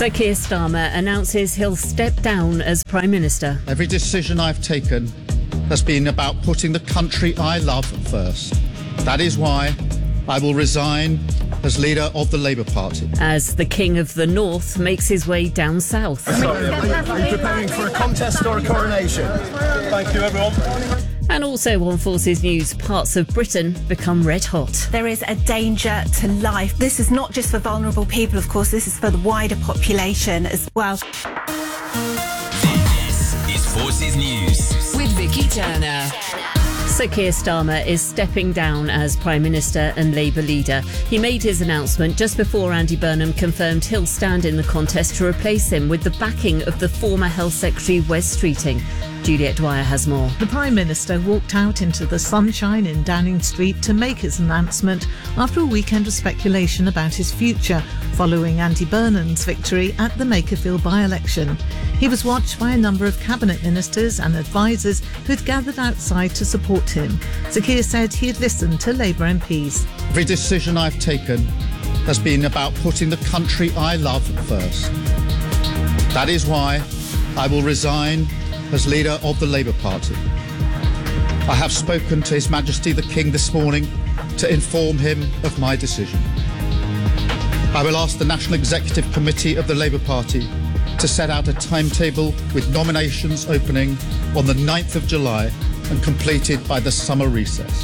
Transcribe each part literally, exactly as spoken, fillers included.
Sir Keir Starmer announces he'll step down as Prime Minister. Every decision I've taken has been about putting the country I love first. That is why I will resign as leader of the Labour Party. As the King of the North makes his way down south. Sorry, are you preparing for a contest or a coronation? Thank you, everyone. And also on Forces News, parts of Britain become red hot. There is a danger to life. This is not just for vulnerable people, of course, this is for the wider population as well. This is Forces News with Vicky Turner. Sir Keir Starmer is stepping down as Prime Minister and Labour leader. He made his announcement just before Andy Burnham confirmed he'll stand in the contest to replace him with the backing of the former Health Secretary Wes Streeting. Juliet Dwyer has more. The Prime Minister walked out into the sunshine in Downing Street to make his announcement after a weekend of speculation about his future following Andy Burnham's victory at the Makerfield by-election. He was watched by a number of cabinet ministers and advisers who'd gathered outside to support him. Sir Keir said he had listened to Labour M Ps. Every decision I've taken has been about putting the country I love first. That is why I will resign as leader of the Labour Party. I have spoken to His Majesty the King this morning to inform him of my decision. I will ask the National Executive Committee of the Labour Party to set out a timetable with nominations opening on the ninth of July and completed by the summer recess.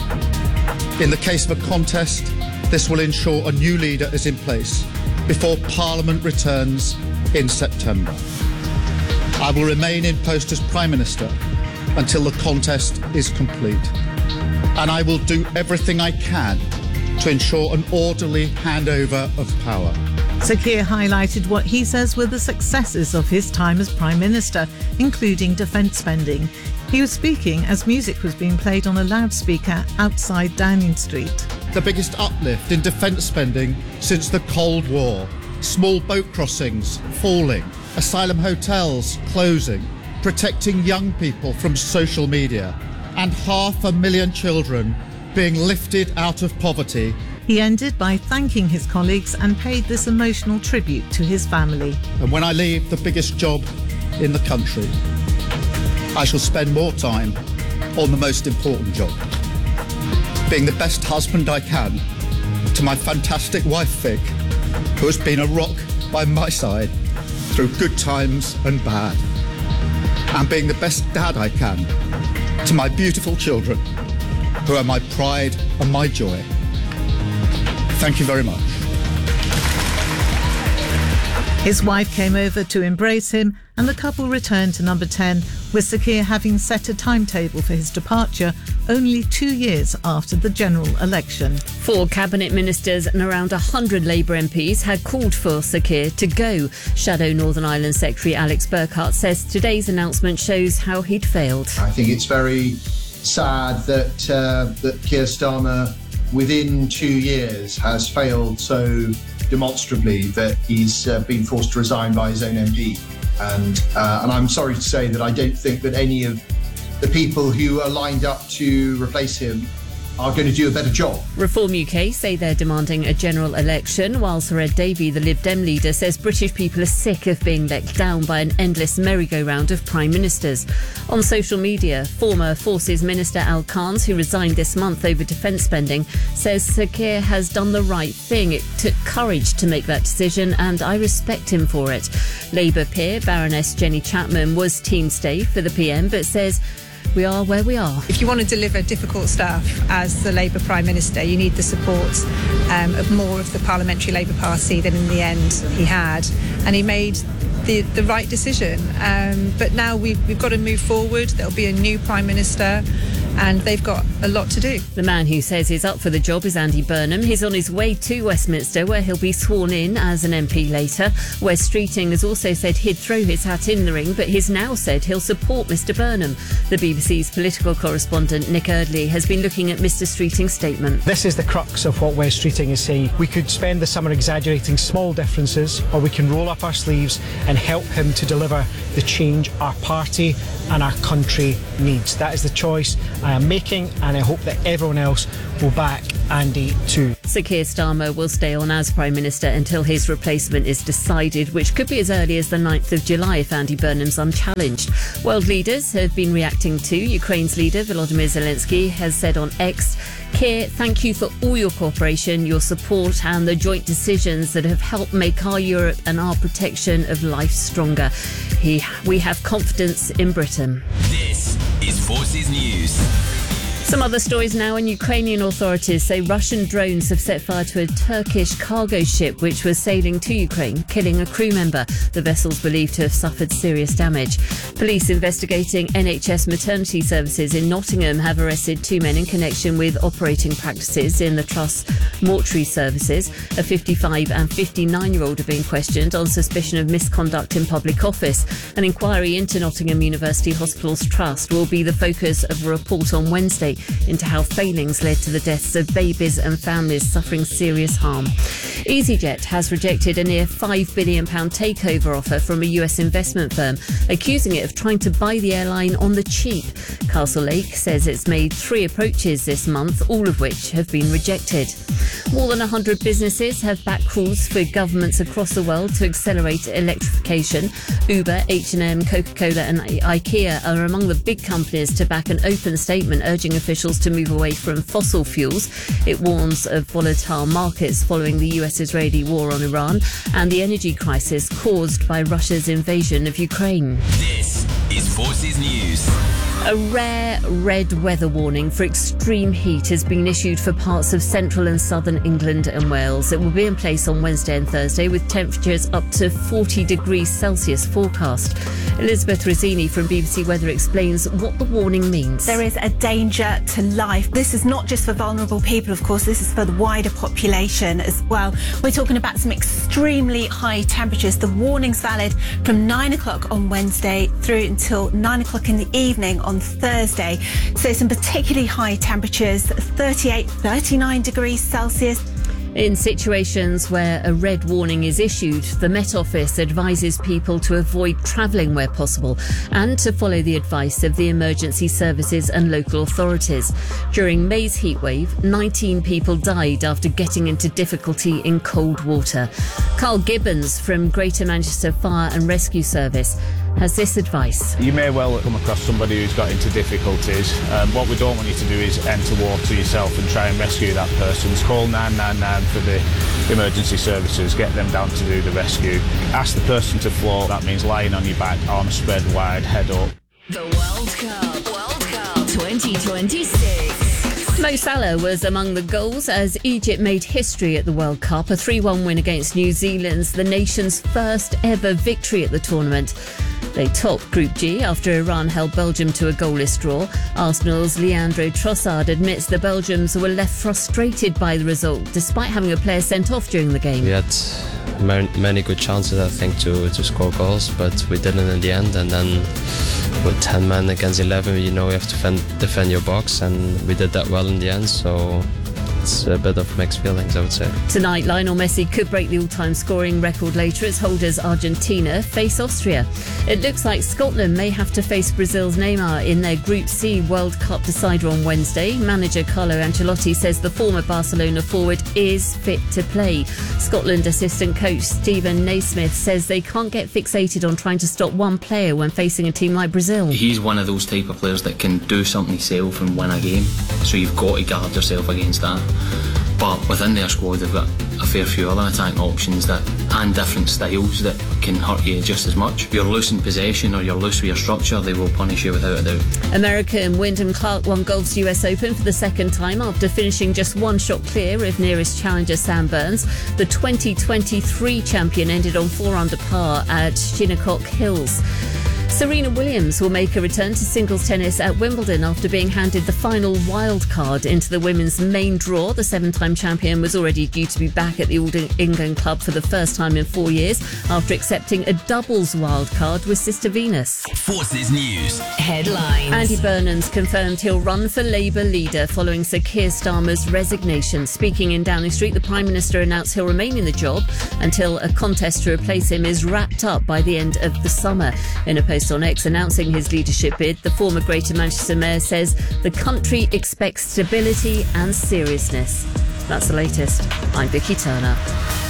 In the case of a contest, this will ensure a new leader is in place before Parliament returns in September. I will remain in post as Prime Minister until the contest is complete. And I will do everything I can to ensure an orderly handover of power. Sir Keir highlighted what he says were the successes of his time as Prime Minister, including defence spending. He was speaking as music was being played on a loudspeaker outside Downing Street. The biggest uplift in defence spending since the Cold War. Small boat crossings falling, asylum hotels closing, protecting young people from social media, and half a million children being lifted out of poverty. He ended by thanking his colleagues and paid this emotional tribute to his family. And when I leave the biggest job in the country, I shall spend more time on the most important job, being the best husband I can to my fantastic wife Vic, who has been a rock by my side through good times and bad, and being the best dad I can to my beautiful children, who are my pride and my joy. Thank you very much. His wife came over to embrace him, and the couple returned to number ten, with Sir Keir having set a timetable for his departure only two years after the general election. Four cabinet ministers and around one hundred Labour M Ps had called for Sir Keir to go. Shadow Northern Ireland Secretary Alex Burkhart says today's announcement shows how he'd failed. I think it's very sad that uh, that Keir Starmer, within two years, has failed so demonstrably that he's uh, been forced to resign by his own M P. And, uh, and I'm sorry to say that I don't think that any of the people who are lined up to replace him are going to do a better job. Reform U K say they're demanding a general election, while Sir Ed Davey, the Lib Dem leader, says British people are sick of being let down by an endless merry-go-round of prime ministers. On social media, former Forces Minister Al Carnes, who resigned this month over defence spending, says Sir Keir has done the right thing. It took courage to make that decision, and I respect him for it. Labour peer Baroness Jenny Chapman was team stay for the P M, but says we are where we are. If you want to deliver difficult stuff as the Labour Prime Minister, you need the support um, of more of the Parliamentary Labour Party than in the end he had. And he made the, the right decision. Um, but now we've, we've got to move forward. There'll be a new Prime Minister, and they've got a lot to do. The man who says he's up for the job is Andy Burnham. He's on his way to Westminster, where he'll be sworn in as an M P later. Wes Streeting has also said he'd throw his hat in the ring, but he's now said he'll support Mr Burnham. The B B C's political correspondent Nick Eardley has been looking at Mr Streeting's statement. This is the crux of what Wes Streeting is saying. We could spend the summer exaggerating small differences, or we can roll up our sleeves and help him to deliver the change our party and our country needs. That is the choice, I am making, and I hope that everyone else will back Andy too. Sir Keir Starmer will stay on as Prime Minister until his replacement is decided, which could be as early as the ninth of July if Andy Burnham's unchallenged. World leaders have been reacting too. Ukraine's leader Volodymyr Zelensky has said on X, "Keir, thank you for all your cooperation, your support and the joint decisions that have helped make our Europe and our protection of life stronger. He, we have confidence in Britain." This is Forces News. Some other stories now, and Ukrainian authorities say Russian drones have set fire to a Turkish cargo ship which was sailing to Ukraine, killing a crew member. The vessel's believed to have suffered serious damage. Police investigating N H S maternity services in Nottingham have arrested two men in connection with operating practices in the Trust's mortuary services. A fifty-five and fifty-nine-year-old are being questioned on suspicion of misconduct in public office. An inquiry into Nottingham University Hospitals Trust will be the focus of a report on Wednesday into how failings led to the deaths of babies and families suffering serious harm. EasyJet has rejected a near five billion pounds takeover offer from a U S investment firm, accusing it of trying to buy the airline on the cheap. Castlelake says it's made three approaches this month, all of which have been rejected. More than one hundred businesses have backed calls for governments across the world to accelerate electrification. Uber, H and M, Coca-Cola and IKEA are among the big companies to back an open statement urging officials to move away from fossil fuels. It warns of volatile markets following the U S-Israeli war on Iran and the energy crisis caused by Russia's invasion of Ukraine. This is Forces News. A rare red weather warning for extreme heat has been issued for parts of central and southern England and Wales. It will be in place on Wednesday and Thursday with temperatures up to forty degrees Celsius forecast. Elizabeth Rizzini from B B C Weather explains what the warning means. There is a danger to life. This is not just for vulnerable people, of course, this is for the wider population as well. We're talking about some extremely high temperatures. The warning's valid from nine o'clock on Wednesday through until nine o'clock in the evening on Thursday. So some particularly high temperatures, thirty-eight, thirty-nine degrees Celsius. In situations where a red warning is issued, the Met Office advises people to avoid travelling where possible and to follow the advice of the emergency services and local authorities. During May's heatwave, nineteen people died after getting into difficulty in cold water. Carl Gibbons from Greater Manchester Fire and Rescue Service has this advice. You may well come across somebody who's got into difficulties. Um, what we don't want you to do is enter water yourself and try and rescue that person. Call nine nine nine for the emergency services, get them down to do the rescue. Ask the person to float, that means lying on your back, arms spread wide, head up. The World Cup, World Cup twenty twenty-six. Mo Salah was among the goals as Egypt made history at the World Cup, a three one win against New Zealand's the nation's first ever victory at the tournament. They topped Group G after Iran held Belgium to a goalless draw. Arsenal's Leandro Trossard admits the Belgians were left frustrated by the result, despite having a player sent off during the game. We had many good chances, I think, to, to score goals, but we didn't in the end. And then with ten men against eleven, you know you have to defend, defend your box, and we did that well in the end. So it's a bit of mixed feelings, I would say. Tonight, Lionel Messi could break the all-time scoring record later as holders Argentina face Austria. It looks like Scotland may have to face Brazil's Neymar in their Group C World Cup decider on Wednesday. Manager Carlo Ancelotti says the former Barcelona forward is fit to play. Scotland assistant coach Stephen Naismith says they can't get fixated on trying to stop one player when facing a team like Brazil. He's one of those type of players that can do something himself and win a game, so you've got to guard yourself against that. But within their squad they've got a fair few other attacking options that and different styles that can hurt you just as much. If you're loose in possession or you're loose with your structure, they will punish you without a doubt. American Wyndham Clark won golf's U S Open for the second time after finishing just one shot clear of nearest challenger Sam Burns. The twenty twenty-three champion ended on four under par at Shinnecock Hills. Serena Williams will make a return to singles tennis at Wimbledon after being handed the final wild card into the women's main draw. The seven-time champion was already due to be back at the All England club for the first time in four years after accepting a doubles wild card with Sister Venus. Forces News headlines. Andy Burnham's confirmed he'll run for Labour leader following Sir Keir Starmer's resignation. Speaking in Downing Street, the Prime Minister announced he'll remain in the job until a contest to replace him is wrapped up by the end of the summer. In a post post on X announcing his leadership bid, the former Greater Manchester Mayor says the country expects stability and seriousness. That's the latest. I'm Vicky Turner.